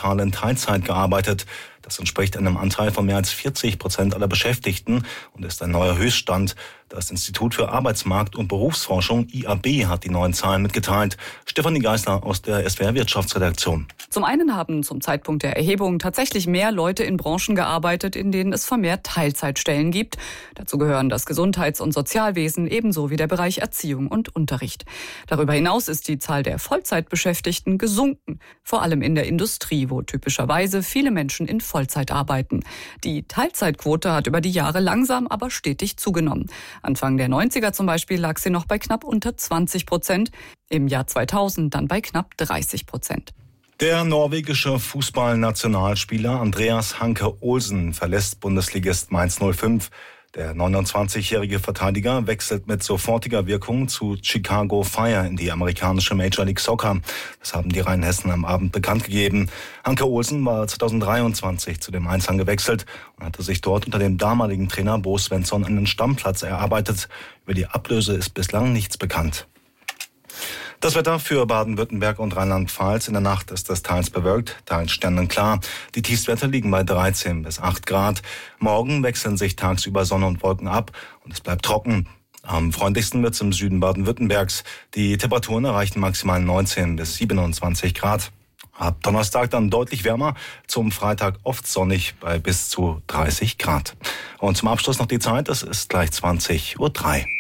Quartal in Teilzeit gearbeitet. Das entspricht einem Anteil von mehr als 40% aller Beschäftigten und ist ein neuer Höchststand. Das Institut für Arbeitsmarkt- und Berufsforschung IAB hat die neuen Zahlen mitgeteilt. Stefanie Geisler aus der SWR Wirtschaftsredaktion. Zum einen haben zum Zeitpunkt der Erhebung tatsächlich mehr Leute in Branchen gearbeitet, in denen es vermehrt Teilzeitstellen gibt. Dazu gehören das Gesundheits- und Sozialwesen ebenso wie der Bereich Erziehung und Unterricht. Darüber hinaus ist die Zahl der Vollzeitbeschäftigten gesunken, vor allem in der Industrie, wo typischerweise viele Menschen in Vollzeit arbeiten. Die Teilzeitquote hat über die Jahre langsam, aber stetig zugenommen. Anfang der 90er zum Beispiel lag sie noch bei knapp unter 20%, im Jahr 2000 dann bei knapp 30%. Der norwegische Fußballnationalspieler Andreas Hanke Olsen verlässt Bundesligist Mainz 05. Der 29-jährige Verteidiger wechselt mit sofortiger Wirkung zu Chicago Fire in die amerikanische Major League Soccer. Das haben die Rheinhessen am Abend bekannt gegeben. Hanke Olsen war 2023 zu den Mainzern gewechselt und hatte sich dort unter dem damaligen Trainer Bo Svensson einen Stammplatz erarbeitet. Über die Ablöse ist bislang nichts bekannt. Das Wetter für Baden-Württemberg und Rheinland-Pfalz. In der Nacht ist es teils bewölkt, teils sternenklar. Die Tiefstwerte liegen bei 13 bis 8 Grad. Morgen wechseln sich tagsüber Sonne und Wolken ab und es bleibt trocken. Am freundlichsten wird es im Süden Baden-Württembergs. Die Temperaturen erreichen maximal 19 bis 27 Grad. Ab Donnerstag dann deutlich wärmer, zum Freitag oft sonnig bei bis zu 30 Grad. Und zum Abschluss noch die Zeit, es ist gleich 20:03 Uhr.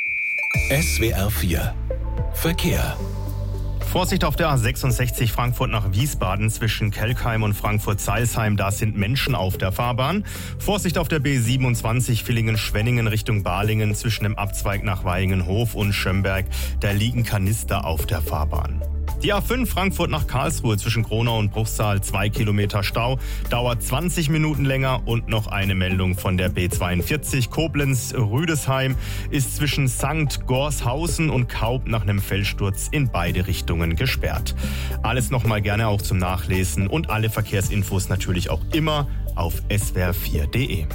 SWR 4 Verkehr. Vorsicht auf der A66 Frankfurt nach Wiesbaden zwischen Kelkheim und Frankfurt-Seilsheim. Da sind Menschen auf der Fahrbahn. Vorsicht auf der B27 Villingen-Schwenningen Richtung Balingen zwischen dem Abzweig nach Weihengenhof und Schömberg. Da liegen Kanister auf der Fahrbahn. Die A5 Frankfurt nach Karlsruhe zwischen Gronau und Bruchsal 2 Kilometer Stau, dauert 20 Minuten länger. Und noch eine Meldung von der B42 Koblenz-Rüdesheim ist zwischen St. Gorshausen und Kaub nach einem Felssturz in beide Richtungen gesperrt. Alles nochmal gerne auch zum Nachlesen und alle Verkehrsinfos natürlich auch immer auf swr4.de.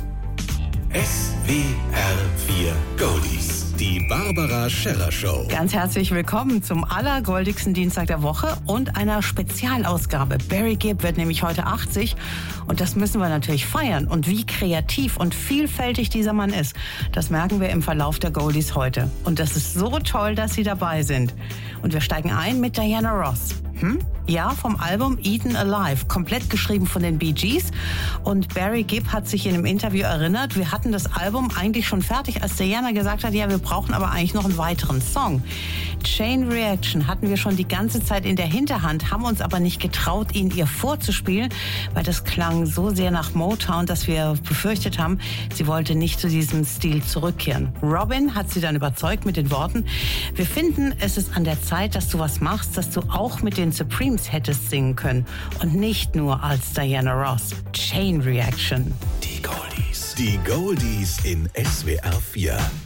SWR 4 Goldies, die Barbara Scherrer Show. Ganz herzlich willkommen zum allergoldigsten Dienstag der Woche und einer Spezialausgabe. Barry Gibb wird nämlich heute 80 und das müssen wir natürlich feiern. Und wie kreativ und vielfältig dieser Mann ist, das merken wir im Verlauf der Goldies heute. Und das ist so toll, dass Sie dabei sind. Und wir steigen ein mit Diana Ross. Ja, vom Album Eaten Alive, komplett geschrieben von den Bee Gees. Und Barry Gibb hat sich in einem Interview erinnert, wir hatten das Album eigentlich schon fertig, als Diana gesagt hat, ja, wir brauchen aber eigentlich noch einen weiteren Song. Chain Reaction hatten wir schon die ganze Zeit in der Hinterhand, haben uns aber nicht getraut, ihn ihr vorzuspielen, weil das klang so sehr nach Motown, dass wir befürchtet haben, sie wollte nicht zu diesem Stil zurückkehren. Robin hat sie dann überzeugt mit den Worten, wir finden, es ist an der Zeit, dass du was machst, dass du auch mit den Supremes hättest singen können und nicht nur als Diana Ross. Chain Reaction. Die Goldies. Die Goldies in SWR 4.